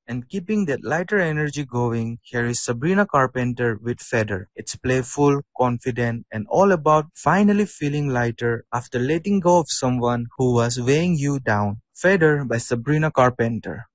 And keeping that lighter energy going, here is Sabrina Carpenter with Feather. It's playful, confident, and all about finally feeling lighter after letting go of someone who was weighing you down. Feather by Sabrina Carpenter.